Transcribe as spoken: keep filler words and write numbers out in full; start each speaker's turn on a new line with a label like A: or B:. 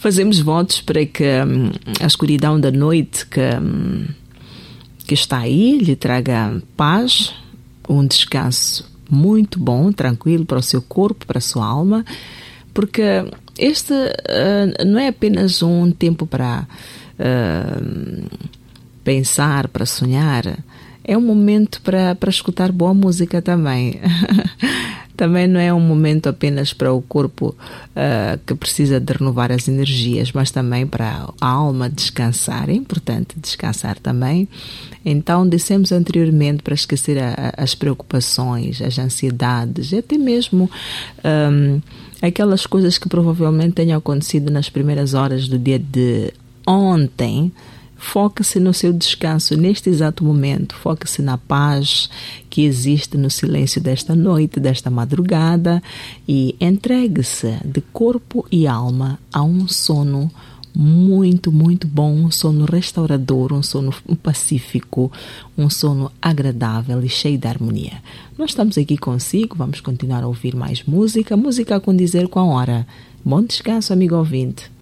A: Fazemos votos para que hum, a escuridão da noite que, hum, que está aí lhe traga paz, um descanso muito bom, tranquilo para o seu corpo, para a sua alma, porque este uh, não é apenas um tempo para uh, pensar, para sonhar, é um momento para, para escutar boa música também. Também não é um momento apenas para o corpo uh, que precisa de renovar as energias, mas também para a alma descansar. É importante descansar também. Então, dissemos anteriormente para esquecer a, a, as preocupações, as ansiedades, até mesmo um, aquelas coisas que provavelmente tenham acontecido nas primeiras horas do dia de ontem. Foque-se no seu descanso neste exato momento, foque-se na paz que existe no silêncio desta noite, desta madrugada, e entregue-se de corpo e alma a um sono muito, muito bom, um sono restaurador, um sono pacífico, um sono agradável e cheio de harmonia. Nós estamos aqui consigo, vamos continuar a ouvir mais música, música a condizer com a hora. Bom descanso, amigo ouvinte.